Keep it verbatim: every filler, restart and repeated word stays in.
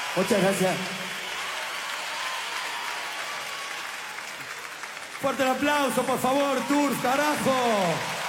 Muchas gracias. Fuerte el aplauso, por favor, Tours, carajo.